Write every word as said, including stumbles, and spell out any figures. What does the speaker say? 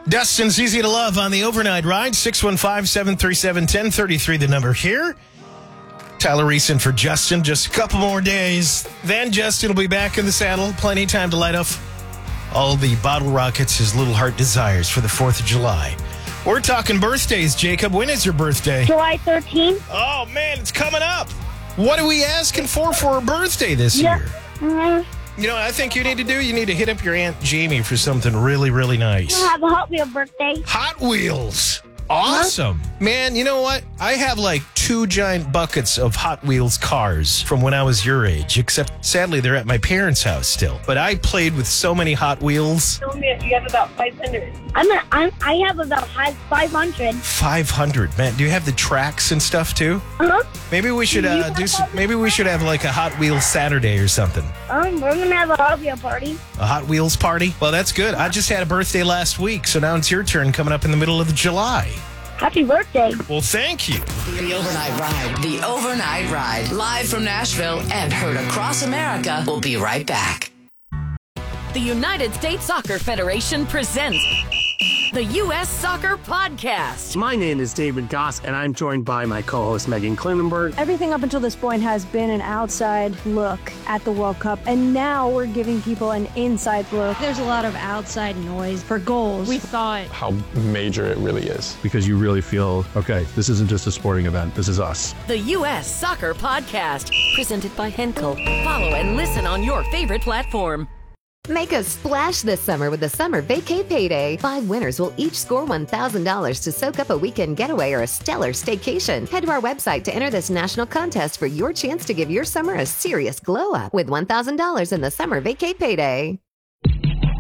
Dustin's Easy to Love on the overnight ride. six one five, seven three seven, one zero three three, the number here. Tyler Reese in for Justin. Just a couple more days. Then Justin will be back in the saddle. Plenty of time to light off all the bottle rockets his little heart desires for the fourth of July. We're talking birthdays, Jacob. When is your birthday? July thirteenth. Oh, man, it's coming up. What are we asking for for a birthday this Yeah. year? Mm-hmm. You know what I think you need to do? You need to hit up your Aunt Jamie for something really, really nice. I have a Hot Wheel birthday. Hot Wheels. Awesome. Man, you know what? I have like two giant buckets of Hot Wheels cars from when I was your age, except sadly they're at my parents' house still. But I played with so many Hot Wheels. Tell me you have about five hundred. I'm, a, I'm I have about five hundred. five hundred. Man, do you have the tracks and stuff too? Uh-huh. Maybe we should uh, do some, maybe we should have like a Hot Wheels Saturday or something. Um, we're going to have a Hot Wheel party. A Hot Wheels party? Well, that's good. I just had a birthday last week, so now it's your turn coming up in the middle of July. Happy birthday. Well, thank you. The Overnight Ride. The Overnight Ride. Live from Nashville and heard across America. We'll be right back. The United States Soccer Federation presents the U S Soccer Podcast. My name is David Goss, and I'm joined by my co-host Megan Klinenberg. Everything up until this point has been an outside look at the World Cup, and now we're giving people an inside look. There's a lot of outside noise for goals. We thought how major it really is. Because you really feel, okay, this isn't just a sporting event, this is us. The U S Soccer Podcast, presented by Henkel. Follow and listen on your favorite platform. Make a splash this summer with the Summer Vacay Payday. Five winners will each score one thousand dollars to soak up a weekend getaway or a stellar staycation. Head to our website to enter this national contest for your chance to give your summer a serious glow up with one thousand dollars in the Summer Vacay Payday.